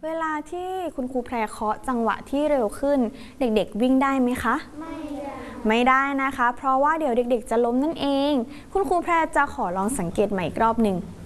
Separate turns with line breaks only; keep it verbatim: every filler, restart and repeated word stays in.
เวลาที่คุณครูแพรเคาะจังหวะที่เร็วขึ้นเด็กๆวิ่งได้ไหมคะไม่ได้ไม่ได้นะคะเพราะว่าเดี๋ยวเด็กๆจะล้มนั่นเองคุณครูแพรจะขอลองสังเกตใหม่อีกรอบหนึ่ง